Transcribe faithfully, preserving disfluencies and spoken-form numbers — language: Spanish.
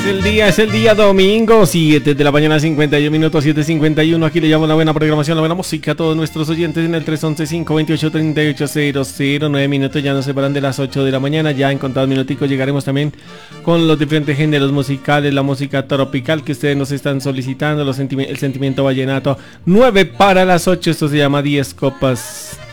el día, es el día domingo, siete de la mañana, cincuenta y uno minutos, siete cincuenta y uno. Aquí le llamo la buena programación, la buena música a todos nuestros oyentes en el tres once, cinco veintiocho, treinta y ocho cero cero. Nueve minutos ya nos separan de las ocho de la mañana. Ya en contados minuticos llegaremos también con los diferentes géneros musicales, la música tropical que ustedes nos están solicitando, los sentimi- el sentimiento vallenato. Nueve para las ocho, esto se llama diez copas